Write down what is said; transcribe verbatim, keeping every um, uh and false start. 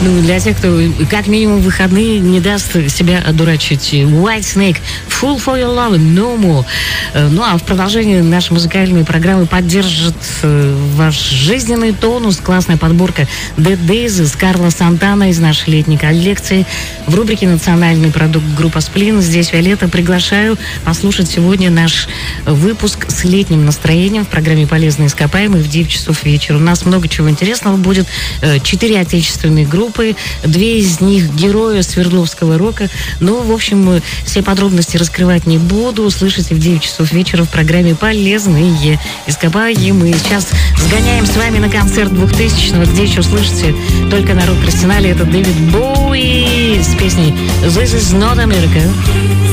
Ну, для тех, кто как минимум в выходные не даст себя одурачить. White Snake, Fool for Your Love, No More. Ну, а в продолжении нашей музыкальной программы поддержит ваш жизненный тонус. Классная подборка Dead Days из Карла Сантана из нашей летней коллекции. В рубрике «Национальный продукт» группа «Сплин». Здесь Виолетта. Приглашаю послушать сегодня наш выпуск с летним настроением в программе «Полезные ископаемые» в девять часов вечера. У нас много чего интересного будет. Четыре отечественные группы, две из них герои Свердловского рока. Ну, в общем, все подробности раскрывать не буду. Услышите в девять часов вечера в программе «Полезные ископаемые». Сейчас сгоняем с вами на концерт двухтысячного, где еще услышите только на рок-арсенале. Это Дэвид Боуи с песней «This is not America».